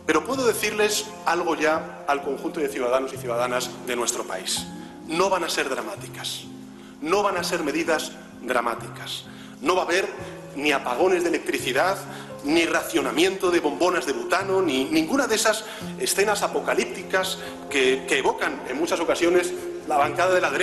Pero puedo decirles algo ya al conjunto de ciudadanos y ciudadanas de nuestro país. No van a ser dramáticas. No van a ser medidas dramáticas. No va a haber ni apagones de electricidad, ni racionamiento de bombonas de butano, ni ninguna de esas escenas apocalípticas que evocan en muchas ocasiones la bancada de la derecha.